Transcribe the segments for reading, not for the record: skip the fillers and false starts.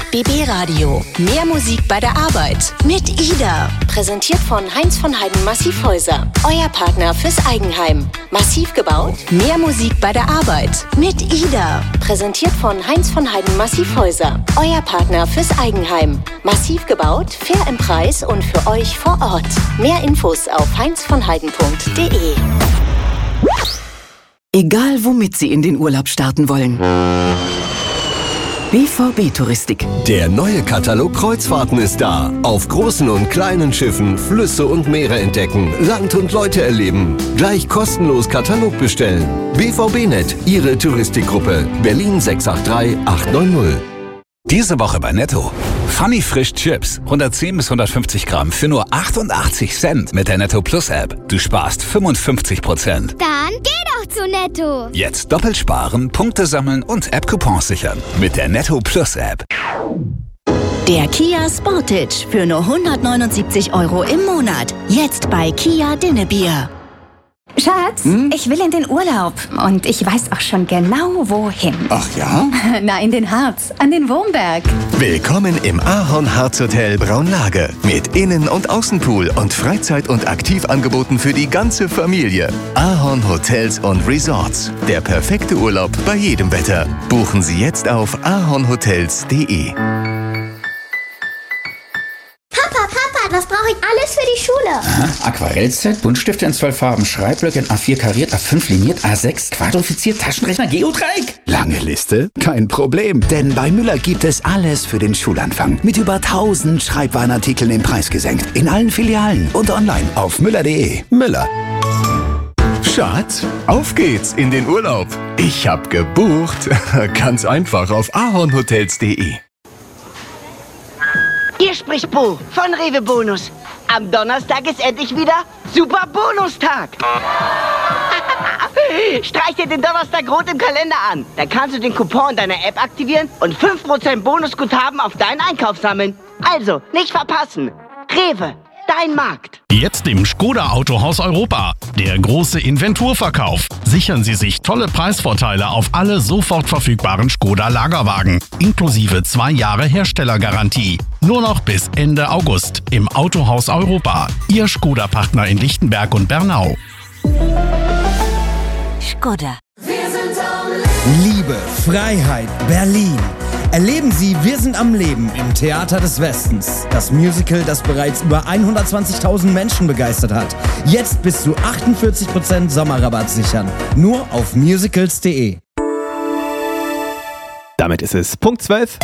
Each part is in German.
BB Radio. Mehr Musik bei der Arbeit. Mit Ida. Präsentiert von Heinz von Heiden Massivhäuser. Euer Partner fürs Eigenheim. Massiv gebaut. Mehr Musik bei der Arbeit. Mit Ida. Präsentiert von Heinz von Heiden Massivhäuser. Euer Partner fürs Eigenheim. Massiv gebaut, fair im Preis und für euch vor Ort. Mehr Infos auf heinzvonheiden.de. Egal womit Sie in den Urlaub starten wollen. BVB Touristik. Der neue Katalog Kreuzfahrten ist da. Auf großen und kleinen Schiffen Flüsse und Meere entdecken, Land und Leute erleben. Gleich kostenlos Katalog bestellen. BVB-Net, Ihre Touristikgruppe. Berlin 683 890. Diese Woche bei Netto. Funny Frisch Chips. 110 bis 150 Gramm für nur 88 Cent mit der Netto Plus App. Du sparst 55%. Dann geh doch zu Netto. Jetzt doppelt sparen, Punkte sammeln und App-Coupons sichern. Mit der Netto Plus App. Der Kia Sportage für nur 179 € im Monat. Jetzt bei Kia Dinnebier. Schatz, ich will in den Urlaub und ich weiß auch schon genau, wohin. Ach ja? Na, in den Harz, an den Wurmberg. Willkommen im Ahorn Harz Hotel Braunlage. Mit Innen- und Außenpool und Freizeit- und Aktivangeboten für die ganze Familie. Ahorn Hotels und Resorts. Der perfekte Urlaub bei jedem Wetter. Buchen Sie jetzt auf ahornhotels.de. Was brauche ich alles für die Schule? Aha, Aquarellset, Buntstifte in 12 Farben, Schreibblöcke in A4 kariert, A5 liniert, A6 quadrifiziert, Taschenrechner, Geodreieck. Lange Liste? Kein Problem, denn bei Müller gibt es alles für den Schulanfang. Mit über 1000 Schreibwarenartikeln im Preis gesenkt. In allen Filialen und online auf müller.de. Müller. Schatz, auf geht's in den Urlaub. Ich hab gebucht. Ganz einfach auf ahornhotels.de. Hier spricht Bo von Rewe Bonus. Am Donnerstag ist endlich wieder Super Bonustag. Streich dir den Donnerstag rot im Kalender an. Da kannst du den Coupon deiner App aktivieren und 5% Bonusguthaben auf deinen Einkauf sammeln. Also, nicht verpassen. Rewe, dein Markt. Jetzt im Škoda Autohaus Europa. Der große Inventurverkauf. Sichern Sie sich tolle Preisvorteile auf alle sofort verfügbaren Škoda Lagerwagen. Inklusive 2 Jahre Herstellergarantie. Nur noch bis Ende August im Autohaus Europa. Ihr Škoda-Partner in Lichtenberg und Bernau. Škoda. Liebe, Freiheit, Berlin. Erleben Sie Wir sind am Leben im Theater des Westens. Das Musical, das bereits über 120.000 Menschen begeistert hat. Jetzt bis zu 48% Sommerrabatt sichern. Nur auf musicals.de. Damit ist es Punkt 12.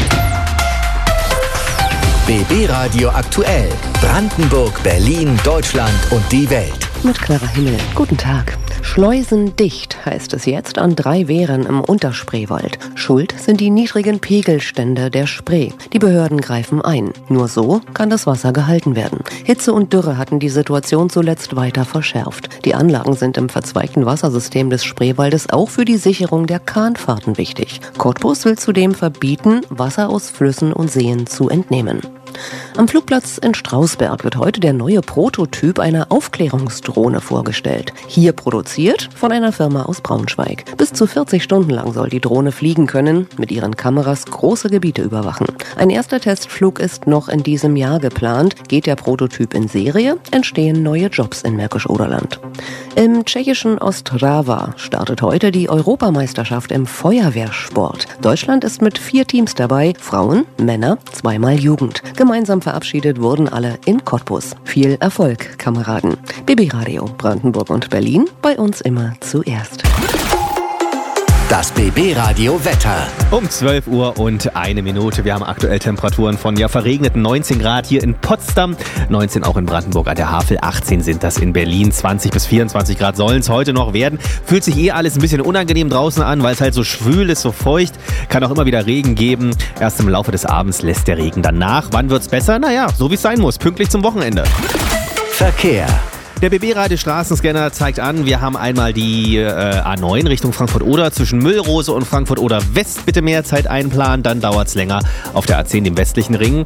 BB Radio aktuell. Brandenburg, Berlin, Deutschland und die Welt. Mit Clara Himmel. Guten Tag. Schleusendicht heißt es jetzt an 3 Wehren im Unterspreewald. Schuld sind die niedrigen Pegelstände der Spree. Die Behörden greifen ein. Nur so kann das Wasser gehalten werden. Hitze und Dürre hatten die Situation zuletzt weiter verschärft. Die Anlagen sind im verzweigten Wassersystem des Spreewaldes auch für die Sicherung der Kahnfahrten wichtig. Cottbus will zudem verbieten, Wasser aus Flüssen und Seen zu entnehmen. Am Flugplatz in Strausberg wird heute der neue Prototyp einer Aufklärungsdrohne vorgestellt. Hier produziert von einer Firma aus Braunschweig. Bis zu 40 Stunden lang soll die Drohne fliegen können, mit ihren Kameras große Gebiete überwachen. Ein erster Testflug ist noch in diesem Jahr geplant. Geht der Prototyp in Serie, entstehen neue Jobs in Märkisch-Oderland. Im tschechischen Ostrava startet heute die Europameisterschaft im Feuerwehrsport. Deutschland ist mit 4 Teams dabei, Frauen, Männer, 2-mal Jugend. Gemeinsam verabschiedet wurden alle in Cottbus. Viel Erfolg, Kameraden. BB Radio, Brandenburg und Berlin, bei uns immer zuerst. Das BB Radio Wetter. Um 12 Uhr und 1 Minute. Wir haben aktuell Temperaturen von verregneten 19 Grad hier in Potsdam, 19 auch in Brandenburg an der Havel, 18 sind das in Berlin, 20 bis 24 Grad sollen es heute noch werden. Fühlt sich alles ein bisschen unangenehm draußen an, weil es halt so schwül ist, so feucht. Kann auch immer wieder Regen geben. Erst im Laufe des Abends lässt der Regen dann nach. Wann wird's besser? Naja, so wie es sein muss, pünktlich zum Wochenende. Verkehr. Der BB-Radio Straßenscanner zeigt an, wir haben einmal die A9 Richtung Frankfurt-Oder zwischen Müllrose und Frankfurt-Oder West. Bitte mehr Zeit einplanen, dann dauert es länger auf der A10, dem westlichen Ring.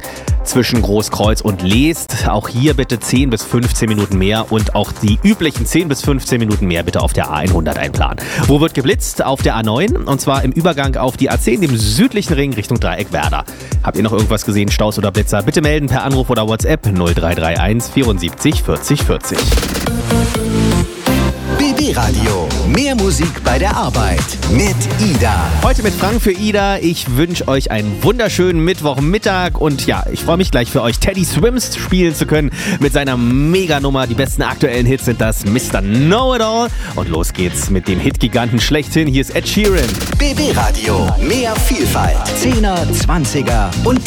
zwischen Großkreuz und Leest. Auch hier bitte 10 bis 15 Minuten mehr und auch die üblichen 10 bis 15 Minuten mehr bitte auf der A100 einplanen. Wo wird geblitzt? Auf der A9 und zwar im Übergang auf die A10, dem südlichen Ring Richtung Dreieck Werder. Habt ihr noch irgendwas gesehen, Staus oder Blitzer? Bitte melden per Anruf oder WhatsApp 0331 74 40 40. BB Radio. Mehr Musik bei der Arbeit mit Ida. Heute mit Frank für Ida. Ich wünsche euch einen wunderschönen Mittwochmittag und ja, ich freue mich gleich für euch Teddy Swims spielen zu können mit seiner Meganummer. Die besten aktuellen Hits sind das Mr. Know-It-All. Und los geht's mit dem Hitgiganten schlechthin. Hier ist Ed Sheeran. BB Radio. Mehr Vielfalt. 10er, 20er und